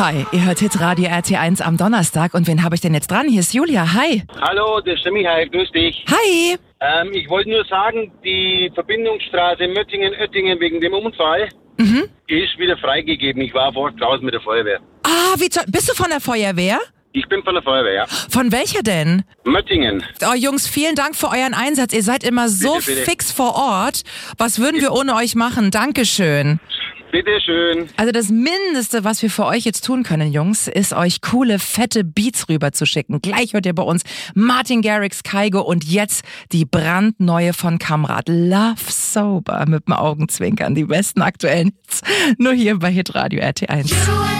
Hi, ihr hört Hitradio RT1 am Donnerstag. Und wen habe ich denn jetzt dran? Hier ist Julia. Hi. Hallo, das ist der Michael. Grüß dich. Hi. Ich wollte nur sagen, die Verbindungsstraße Möttingen-Oettingen wegen dem Unfall ist wieder freigegeben. Ich war vorher draußen mit der Feuerwehr. Ah, bist du von der Feuerwehr? Ich bin von der Feuerwehr, ja. Von welcher denn? Möttingen. Oh Jungs, vielen Dank für euren Einsatz. Ihr seid immer so Bitte. fix vor Ort. Was würden wir ohne euch machen? Dankeschön. Bitteschön. Also das Mindeste, was wir für euch jetzt tun können, Jungs, ist euch coole, fette Beats rüberzuschicken. Gleich hört ihr bei uns Martin Garrix, Kygo und jetzt die brandneue von Kamrat. Love Sober mit dem Augenzwinkern. Die besten aktuellen Hits. Nur hier bei Hitradio RT1.